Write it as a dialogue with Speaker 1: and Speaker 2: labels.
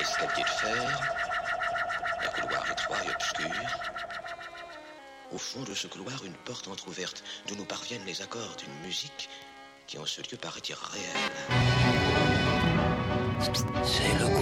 Speaker 1: escalier de fer, un couloir étroit et obscur. Au fond de ce couloir, une porte entr'ouverte, d'où nous parviennent les accords d'une musique qui en ce lieu paraît irréelle.
Speaker 2: C'est le